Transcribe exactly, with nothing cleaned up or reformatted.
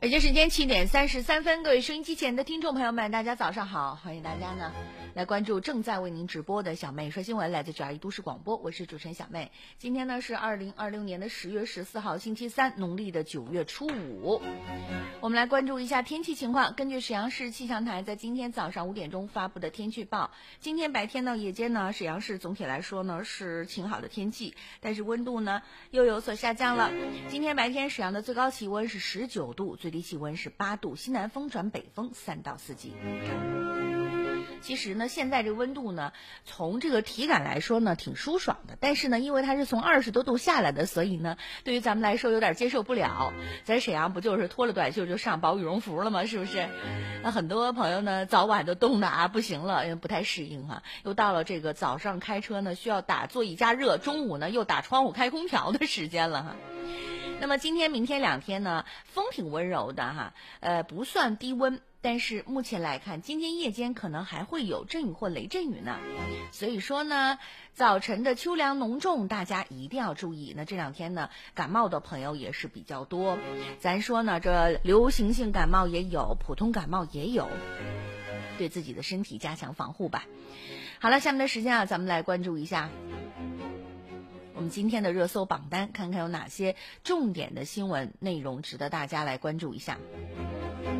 北京时间七点三十三分，各位收音机前的听众朋友们，大家早上好，欢迎大家呢来关注正在为您直播的小妹说新闻，来自九二一都市广播，我是主持人小妹。今天呢是二零二六年的十月十四号，星期三，农历的九月初五。我们来关注一下天气情况。根据沈阳市气象台在今天早上五点钟发布的天气预报，今天白天到夜间呢，沈阳市总体来说呢是晴好的天气，但是温度呢又有所下降了。今天白天沈阳的最高气温是十九度，最低气温是八度，西南风转北风，三到四级。其实呢，现在这个温度呢，从这个体感来说呢，挺舒爽的。但是呢，因为它是从二十多度下来的，所以呢，对于咱们来说有点接受不了。在沈阳不就是脱了短袖就上薄羽绒服了吗？是不是？那很多朋友呢，早晚都冻得啊不行了，因为不太适应哈。又到了这个早上开车呢，需要打座椅加热，中午呢又打窗户开空调的时间了哈。那么今天、明天两天呢，风挺温柔的哈，呃，不算低温。但是目前来看，今天夜间可能还会有阵雨或雷阵雨呢，所以说呢，早晨的秋凉浓重，大家一定要注意。那这两天呢，感冒的朋友也是比较多，咱说呢，这流行性感冒也有，普通感冒也有，对自己的身体加强防护吧。好了，下面的时间啊，咱们来关注一下我们今天的热搜榜单，看看有哪些重点的新闻内容值得大家来关注一下。